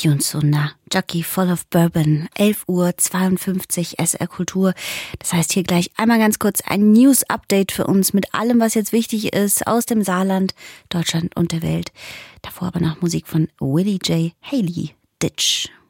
Yunzuna, Jockey Full of Bourbon, 11:52 Uhr SR Kultur. Das heißt hier gleich einmal ganz kurz ein News-Update für uns mit allem, was jetzt wichtig ist aus dem Saarland, Deutschland und der Welt. Davor aber noch Musik von Willie J. Haley, Ditch.